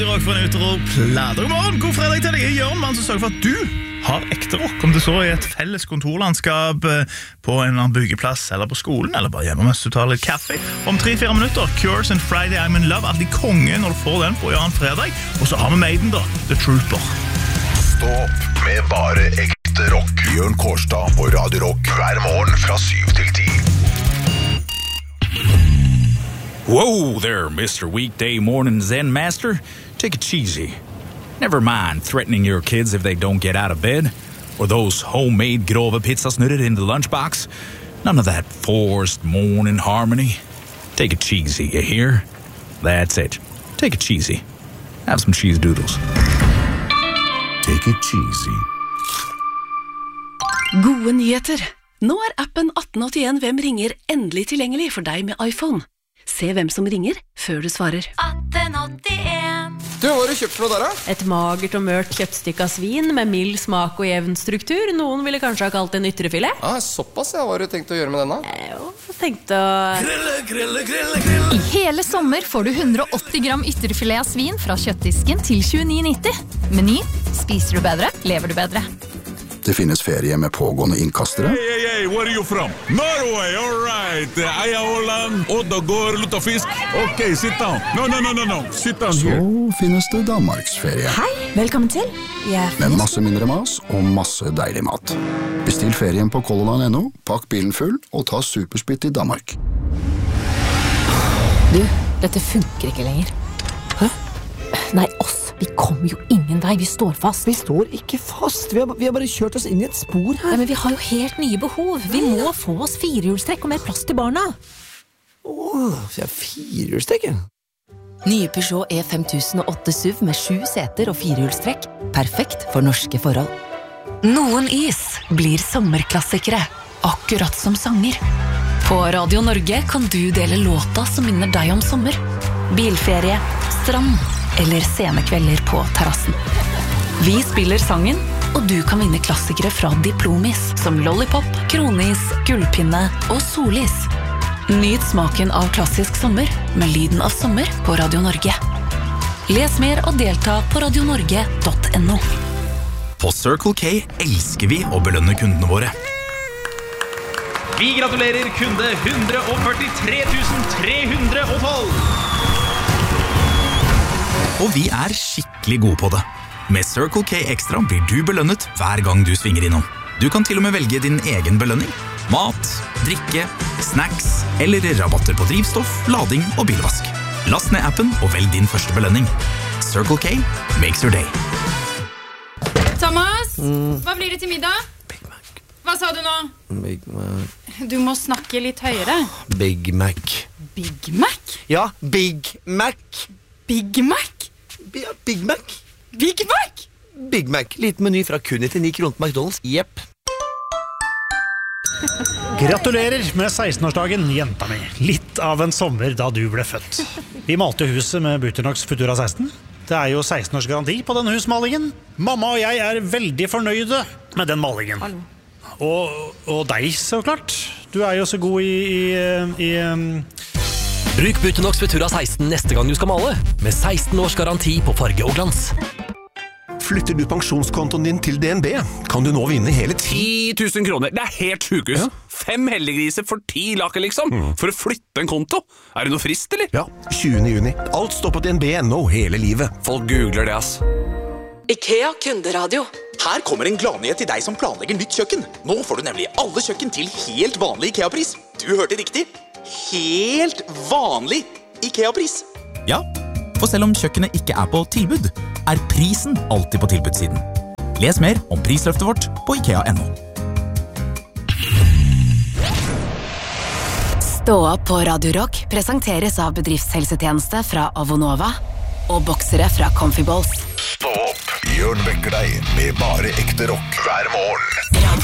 Rock for en uterop. God morgen, god fredag til deg. Jørn, mann som sørger for at du har ekte rock. Om det så er et felles kontorlandskap på en eller annen byggeplass, eller på skolen, eller bare hjemme mens du tar litt kaffe. Om 3-4 minutter, Cures and Friday I'm in Love. Alltid konge når du får den på en fredag. Og så har vi Maiden da, The Trooper. Stå opp med bare ekte rock. Jørn Kårstad på Radio Rock hver morgen fra 7 til 10. Whoa there, Mr. Weekday Morning Zen Master. Take it cheesy. Never mind threatening your kids if they don't get out of bed, or those homemade grove pizzasnurrer in the lunchbox. None of that forced morning harmony. Take it cheesy, you hear? That's it. Take it cheesy. Have some cheese doodles. Take it cheesy. Gode nyheter. Nå appen 1881 Hvem ringer endelig tilgjengelig for deg med iPhone. Se hvem som ringer før du svarer. 1881. Du, hva har du kjøpt for noe der, da? Et magert og mørt kjøttstykke av svin med mild smak og jevn struktur. Noen ville kanskje ha kalt det en ytrefilet. Såpass, ja. Hva har du tenkt å gjøre med denne? Jeg tenkte å... I hele sommer får du 180 gram ytterfilet av svin fra kjøttdisken til 29,90. Meny. Spiser du bedre, lever du bedre. Det finnes ferie med pågående innkastere. Hey, where are you from? Norway, all right. Eia Holland, Oddagård, Luttafisk. Okay, sit down. No. Sit down here. Så finnes det Danmarksferie. Hei, velkommen til. Med masse mindre mas og masse deilig mat. Bestill ferien på Colorland.no, pakk bilen full og ta supersplitt i Danmark. Du, dette funker ikke lenger. Hæ? Nei, oss. Vi kommer jo ingen vei, vi står fast. Vi står ikke fast, vi har bare kjørt oss inn i et spor her. Ja, men vi har jo helt nye behov. Vi må få oss 4-hjulstrekk og mer plass til barna. Så jeg 4-hjulstrekk, ja. Nye Peugeot E5008 SUV med 7 seter og 4-hjulstrekk. Perfekt for norske forhold. Noen is blir sommerklassikere, akkurat som sanger. På Radio Norge kan du dele låta som minner deg om sommer. Bilferie, strand eller scenekvelder på terrassen. Vi spiller sangen, og du kan vinne klassikere fra Diplomis, som Lollipop, Kronis, Gullpinne og Solis. Nyt smaken av klassisk sommer med lyden av sommer på Radio Norge. Les mer og delta på radionorge.no. På Circle K elsker vi å belønne kundene våre. Vi gratulerer kunde 143 312. Og vi er skikkelig gode på det. Med Circle K Extra blir du belønnet hver gang du svinger innom. Du kan til og med velge din egen belønning. Mat, drikke, snacks eller rabatter på drivstoff, lading og bilvask. Last ned appen og velg din første belønning. Circle K makes your day. Thomas, hva blir det til middag? Big Mac. Hva sa du nå? Big Mac. Du må snakke litt høyere. Big Mac. Big Mac? Ja, Big Mac. Big Mac? Ja, Big Mac. Big Mac? Big Mac. Liten meny fra kun 99 kroner på McDonald's. Jepp. Gratulerer med 16-årsdagen, jenta mi. Litt av en sommer da du ble født. Vi malte huset med Buternox Futura 16. Det er jo 16 års garanti på den husmalingen. Mamma og jeg er veldig fornøyde med den malingen. Og deg, så klart. Du er jo så god i Bruk Buternox Futura 16 neste gang du skal male, med 16 års garanti på farge og glans. Flytter du pensjonskontoen din til DNB, kan du nå vinne hele 10 000 kroner. Det er helt sjukehus. 5 heldiggriser for 10 laker, liksom. For å flytte en konto. Er det noe frist, eller? Ja, 20. juni. Alt står på DNB.no hele livet. Folk googler det, ass. IKEA kunderadio. Her kommer en gladnyhet til deg som planlegger nytt kjøkken. Nå får du nemlig alle kjøkken til helt vanlig IKEA-pris. Du hørte riktig. Helt vanlig IKEA-pris. Ja, for selv om kjøkkenet ikke er på tilbud, er prisen alltid på tilbudssiden. Les mer om prisløftet vårt på IKEA.no. Stå opp på Radio Rock presenteres av bedriftshelsetjeneste fra Avonova og boksere fra Comfy Balls. Stå opp, Jørn vekker deg med bare ekte rock hver morgen.